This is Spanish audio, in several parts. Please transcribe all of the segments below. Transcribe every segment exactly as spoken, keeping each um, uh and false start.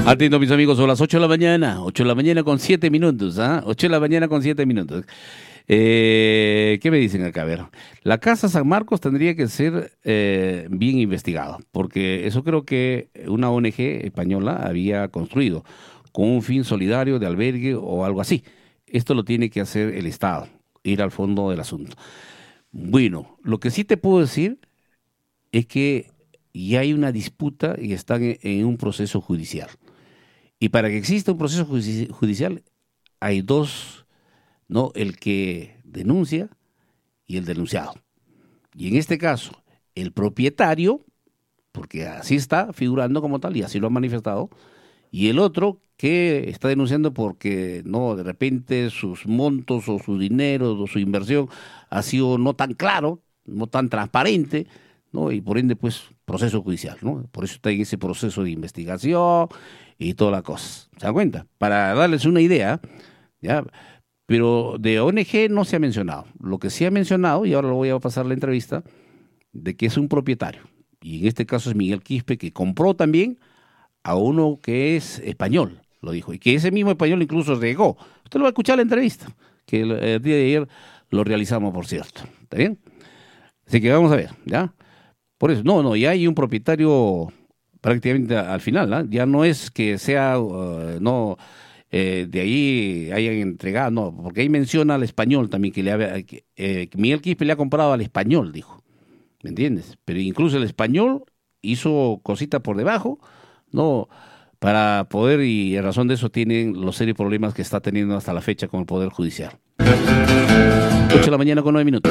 Atento, mis amigos, son las ocho de la mañana, ocho de la mañana con siete minutos, ¿ah? ocho de la mañana con siete minutos. Eh, ¿Qué me dicen acá? A ver, la Casa San Marcos tendría que ser eh, bien investigada, porque eso creo que una O N G española había construido con un fin solidario de albergue o algo así. Esto lo tiene que hacer el Estado, ir al fondo del asunto. Bueno, lo que sí te puedo decir es que ya hay una disputa y están en, en un proceso judicial. Y para que exista un proceso judici- judicial hay dos, ¿no? El que denuncia y el denunciado. Y en este caso, el propietario, porque así está figurando como tal y así lo ha manifestado, y el otro que está denunciando porque no de repente sus montos o su dinero o su inversión ha sido no tan claro, no tan transparente, ¿no? Y por ende pues proceso judicial, ¿no? Por eso está en ese proceso de investigación y toda la cosa. ¿Se dan cuenta? Para darles una idea, ¿ya? Pero de O N G no se ha mencionado. Lo que sí ha mencionado, y ahora lo voy a pasar la entrevista, de que es un propietario. Y en este caso es Miguel Quispe, que compró también a uno que es español, lo dijo. Y que ese mismo español incluso regó. Usted lo va a escuchar la entrevista, que el, el día de ayer lo realizamos, por cierto. ¿Está bien? Así que vamos a ver, ¿ya? Por eso, no, no, ya hay un propietario prácticamente al final, ¿ah? Ya no es que sea, uh, no, eh, de ahí hayan entregado, no, porque ahí menciona al español también, que le había, que, eh, que Miguel Quispe le ha comprado al español, dijo, ¿me entiendes? Pero incluso el español hizo cosita por debajo, ¿no? Para poder, y en razón de eso tienen los serios problemas que está teniendo hasta la fecha con el Poder Judicial. ocho de la mañana con nueve minutos.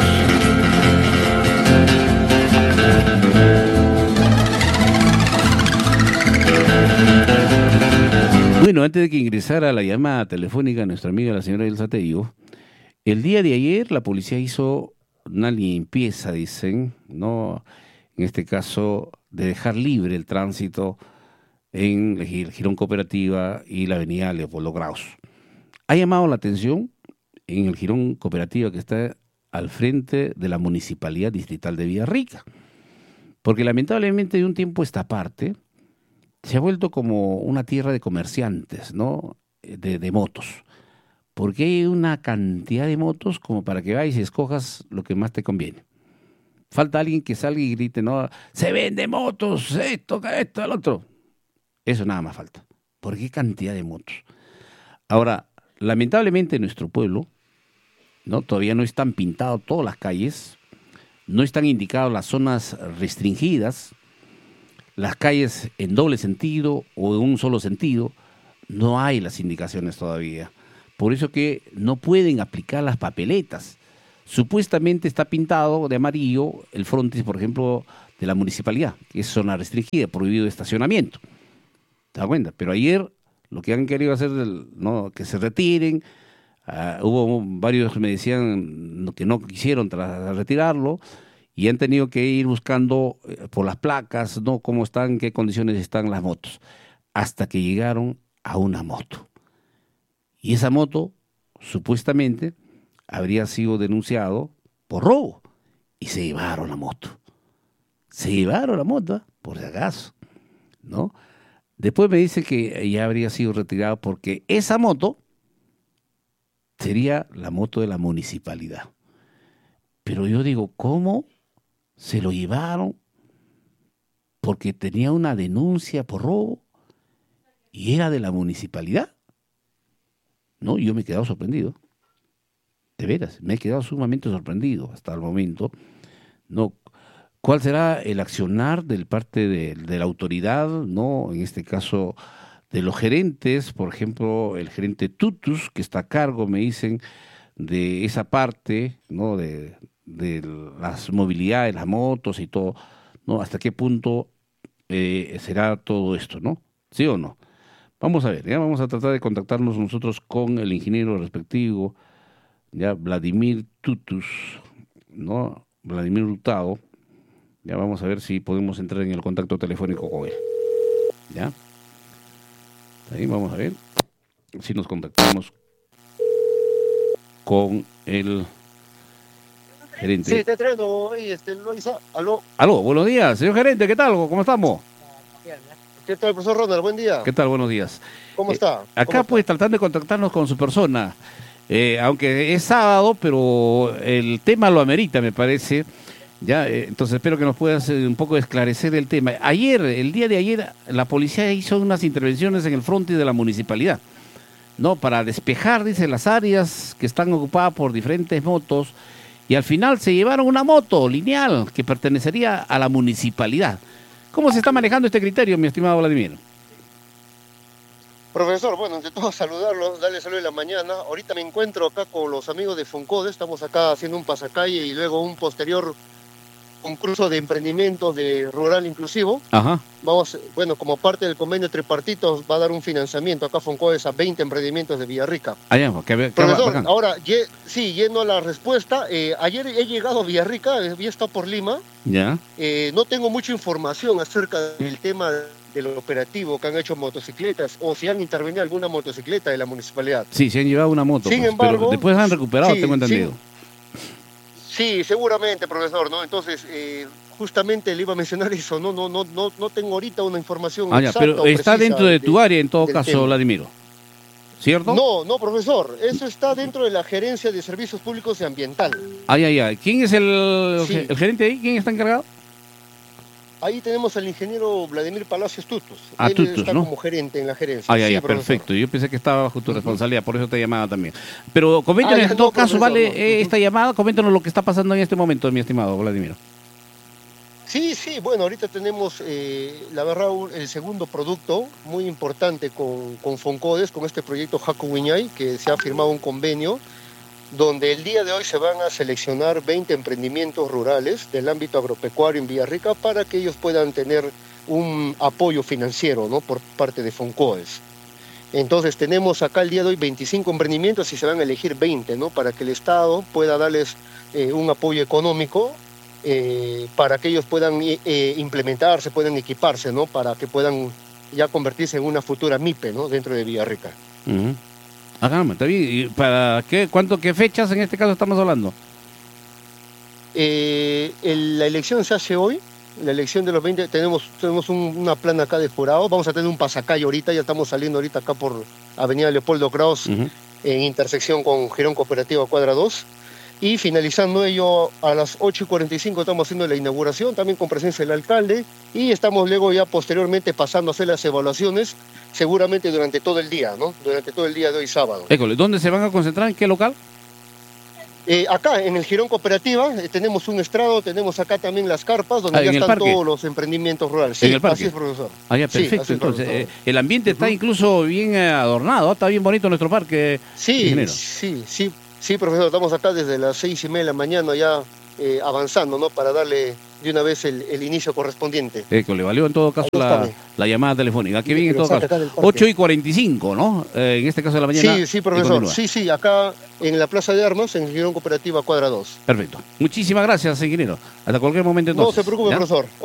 Bueno, antes de que ingresara la llamada telefónica a nuestra amiga la señora Elsa Tello, el día de ayer la policía hizo una limpieza, dicen, ¿no? En este caso, de dejar libre el tránsito en el Jirón Cooperativa y la avenida Leopoldo Graus. Ha llamado la atención en el Jirón Cooperativa que está al frente de la Municipalidad Distrital de Villarrica, porque lamentablemente de un tiempo a esta parte se ha vuelto como una tierra de comerciantes, ¿no? De, de motos, porque hay una cantidad de motos como para que vayas y escojas lo que más te conviene. Falta alguien que salga y grite, ¿no? Se vende motos, esto, esto, el otro. Eso nada más falta. ¿Por qué cantidad de motos? Ahora, lamentablemente en nuestro pueblo, ¿no? Todavía no están pintadas todas las calles, no están indicadas las zonas restringidas, las calles en doble sentido o en un solo sentido, no hay las indicaciones todavía. Por eso que no pueden aplicar las papeletas. Supuestamente está pintado de amarillo el frontis, por ejemplo, de la municipalidad, que es zona restringida, prohibido estacionamiento. ¿Te das cuenta? Pero ayer lo que han querido hacer, ¿no? Que se retiren. Uh, hubo varios que me decían que no quisieron retirarlo y han tenido que ir buscando eh, por las placas, ¿no? Cómo están, en qué condiciones están las motos, hasta que llegaron a una moto. Y esa moto, supuestamente, habría sido denunciado por robo. Y se llevaron la moto. Se llevaron la moto, ¿eh? Por si acaso, ¿no? Después me dice que ya habría sido retirado porque esa moto sería la moto de la municipalidad. Pero yo digo, ¿cómo se lo llevaron? Porque tenía una denuncia por robo y era de la municipalidad. No, yo me he quedado sorprendido. De veras, me he quedado sumamente sorprendido hasta el momento. No, ¿cuál será el accionar del parte de, de la autoridad? No, en este caso de los gerentes, por ejemplo, el gerente Tutus, que está a cargo, me dicen, de esa parte, ¿no? De, de las movilidades, las motos y todo, ¿no? ¿Hasta qué punto eh, será todo esto, ¿no? ¿Sí o no? Vamos a ver, ya vamos a tratar de contactarnos nosotros con el ingeniero respectivo, ya Vladimir Tutus, ¿no? Vladimir Hurtado. Ya vamos a ver si podemos entrar en el contacto telefónico con él. ¿Ya? Ahí vamos a ver si nos contactamos con el gerente. Sí, te traigo, este, Luisa. Aló. Aló, buenos días, señor gerente, ¿qué tal? ¿Cómo estamos? ¿Qué tal, profesor Ronald? Buen día. ¿Qué tal? Buenos días. ¿Cómo Eh, está? acá ¿Cómo pues está? tratando de contactarnos con su persona, eh, aunque es sábado, pero el tema lo amerita, me parece. Ya, eh, entonces espero que nos puedas eh, un poco esclarecer el tema. Ayer, el día de ayer, la policía hizo unas intervenciones en el frontis de la municipalidad, ¿no? Para despejar, dice, las áreas que están ocupadas por diferentes motos, y al final se llevaron una moto lineal que pertenecería a la municipalidad. ¿Cómo se está manejando este criterio, mi estimado Vladimir? Profesor, bueno, ante todo saludarlos, darle salud en la mañana. Ahorita me encuentro acá con los amigos de Foncode, estamos acá haciendo un pasacalle y luego un posterior concurso de emprendimientos de rural inclusivo. Ajá. Vamos, bueno, como parte del convenio tripartito va a dar un financiamiento acá Foncode a veinte emprendimientos de Villarrica. Allá, que, que Profesor, bacán. ahora, ye, sí, yendo a la respuesta, eh, ayer he llegado a Villarrica, había estado por Lima. Ya. Eh, no tengo mucha información acerca del tema del operativo que han hecho motocicletas o si han intervenido alguna motocicleta de la municipalidad. Sí, se han llevado una moto, Sin pues, embargo, pero después han recuperado, sí, tengo entendido. Sí, sí, seguramente, profesor, ¿no? Entonces, eh, justamente le iba a mencionar eso, no, no, no, no, no tengo ahorita una información Ah, ya, exacta pero o está precisa dentro de tu área en todo del caso, tema. Vladimiro, ¿cierto? No, no, profesor, eso está dentro de la Gerencia de Servicios Públicos y Ambiental. Ay, ay, ay. ¿Quién es el, Sí. el gerente ahí? ¿Quién está encargado? Ahí tenemos al ingeniero Vladimir Palacios Tutus. Ah, Él Tutus, está ¿no? como gerente en la gerencia. Ay, ay, Sí, ay, profesor. perfecto. Yo pensé que estaba bajo tu responsabilidad, por eso te llamaba también. Pero coméntanos, Ah, ya, en todo no, caso, profesor, vale no. eh, esta llamada, coméntanos lo que está pasando en este momento, mi estimado Vladimiro. Sí, sí, bueno, ahorita tenemos, eh, la verdad, un- el segundo producto muy importante con, con Foncodes, con este proyecto Jaco Wiñay, que se ha firmado un convenio, donde el día de hoy se van a seleccionar veinte emprendimientos rurales del ámbito agropecuario en Villarrica para que ellos puedan tener un apoyo financiero, ¿no?, por parte de Foncodes. Entonces tenemos acá el día de hoy veinticinco emprendimientos y se van a elegir veinte, ¿no?, para que el Estado pueda darles eh, un apoyo económico eh, para que ellos puedan eh, implementarse, puedan equiparse, ¿no?, para que puedan ya convertirse en una futura MIPE, ¿no?, dentro de Villarrica. Uh-huh. Ah, caramba, está bien. ¿Y para qué, cuánto, qué fechas en este caso estamos hablando? Eh, el- la elección se hace hoy, la elección de los veinte, tenemos, tenemos un- una plana acá de jurado, vamos a tener un pasacalle ahorita, ya estamos saliendo ahorita acá por Avenida Leopoldo Kraus, Uh-huh. en intersección con Girón Cooperativa Cuadra dos, y finalizando ello a las ocho y cuarenta y cinco estamos haciendo la inauguración, también con presencia del alcalde, y estamos luego ya posteriormente pasando a hacer las evaluaciones, seguramente durante todo el día, ¿no? Durante todo el día de hoy sábado. École, ¿dónde se van a concentrar? ¿En qué local? Eh, acá en el Girón Cooperativa eh, tenemos un estrado, tenemos acá también las carpas donde Ah, ya ¿en el están parque? todos los emprendimientos rurales. ¿En Sí, el parque? así es, profesor. Ah, ya, Sí, perfecto. así es, Entonces, profesor. eh, el ambiente está incluso bien eh, adornado, ¿ah? Está bien bonito nuestro parque, Sí, ingeniero. sí, sí, sí, profesor, estamos acá desde las seis y media de la mañana ya eh, avanzando, ¿no? Para darle de una vez el, el inicio correspondiente. École, valió en todo caso Ahí la, está, ve. la llamada telefónica. Qué Sí, bien en pero todo saca caso. acá del parque. ocho y cuarenta y cinco, ¿no? Eh, en este caso de la mañana. Sí, sí, y profesor. continúa. Sí, sí, acá en la Plaza de Armas, en el Girón Cooperativa Cuadra dos. Perfecto. Muchísimas gracias, ingeniero. Hasta cualquier momento entonces. No se preocupe, ¿ya? profesor.